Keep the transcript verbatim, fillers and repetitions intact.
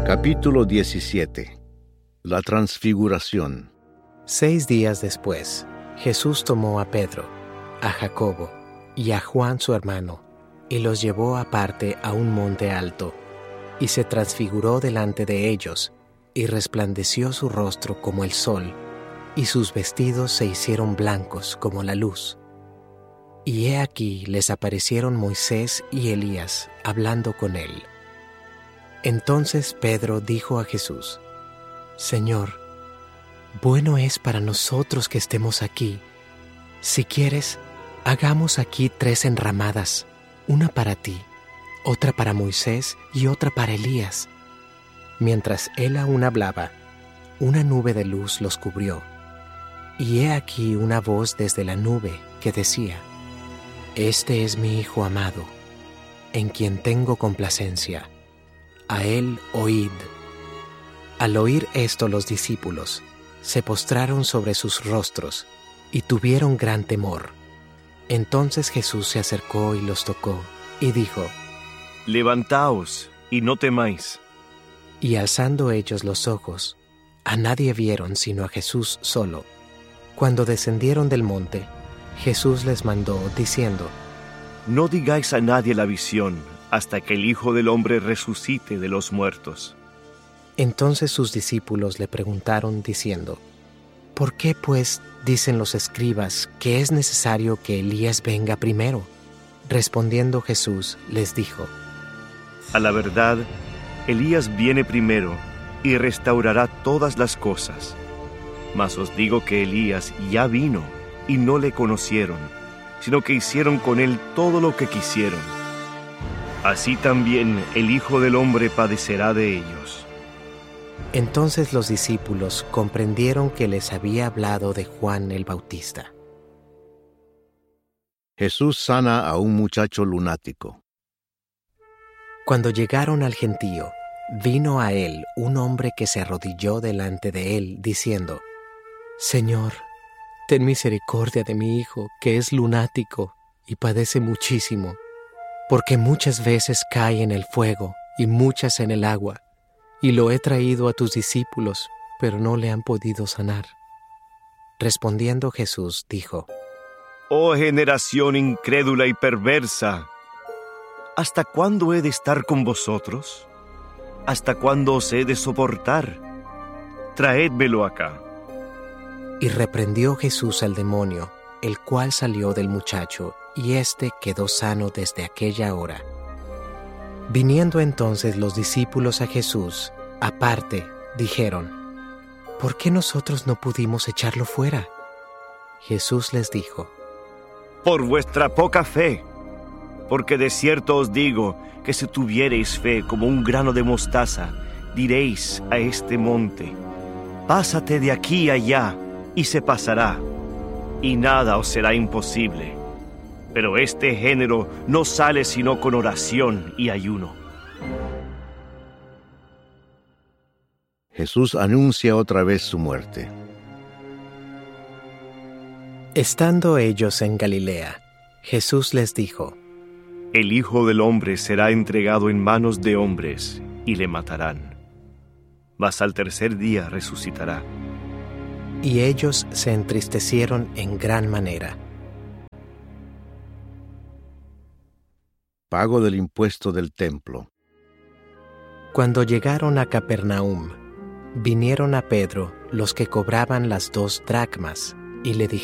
Capítulo diecisiete. La Transfiguración. Seis días después, Jesús tomó a Pedro, a Jacobo y a Juan su hermano, y los llevó aparte a un monte alto, y se transfiguró delante de ellos, y resplandeció su rostro como el sol, y sus vestidos se hicieron blancos como la luz. Y he aquí les aparecieron Moisés y Elías hablando con él. Entonces Pedro dijo a Jesús: Señor, bueno es para nosotros que estemos aquí. Si quieres, hagamos aquí tres enramadas, una para ti, otra para Moisés y otra para Elías. Mientras él aún hablaba, una nube de luz los cubrió. Y he aquí una voz desde la nube que decía: Este es mi Hijo amado, en quien tengo complacencia. A él oíd. Al oír esto los discípulos se postraron sobre sus rostros y tuvieron gran temor. Entonces Jesús se acercó y los tocó y dijo: Levantaos y no temáis. Y alzando ellos los ojos, a nadie vieron sino a Jesús solo. Cuando descendieron del monte, Jesús les mandó diciendo: No digáis a nadie la visión hasta que el Hijo del Hombre resucite de los muertos. Entonces sus discípulos le preguntaron diciendo: ¿Por qué, pues, dicen los escribas que es necesario que Elías venga primero? Respondiendo Jesús les dijo: A la verdad, Elías viene primero y restaurará todas las cosas. Mas os digo que Elías ya vino y no le conocieron, sino que hicieron con él todo lo que quisieron. Así también el Hijo del Hombre padecerá de ellos. Entonces los discípulos comprendieron que les había hablado de Juan el Bautista. Jesús sana a un muchacho lunático. Cuando llegaron al gentío, vino a él un hombre que se arrodilló delante de él, diciendo: Señor, ten misericordia de mi hijo, que es lunático y padece muchísimo, porque muchas veces cae en el fuego y muchas en el agua, y lo he traído a tus discípulos, pero no le han podido sanar. Respondiendo Jesús dijo: Oh generación incrédula y perversa, ¿hasta cuándo he de estar con vosotros? ¿Hasta cuándo os he de soportar? Traédmelo acá. Y reprendió Jesús al demonio, el cual salió del muchacho, y éste quedó sano desde aquella hora. Viniendo entonces los discípulos a Jesús, aparte, dijeron: ¿Por qué nosotros no pudimos echarlo fuera? Jesús les dijo: Por vuestra poca fe, porque de cierto os digo que si tuviereis fe como un grano de mostaza, diréis a este monte: Pásate de aquí allá, y se pasará, y nada os será imposible. Pero este género no sale sino con oración y ayuno. Jesús anuncia otra vez su muerte. Estando ellos en Galilea, Jesús les dijo: El Hijo del Hombre será entregado en manos de hombres, y le matarán. Mas al tercer día resucitará. Y ellos se entristecieron en gran manera. Pago del impuesto del templo. Cuando llegaron a Capernaum, vinieron a Pedro los que cobraban las dos dracmas, y le dijeron: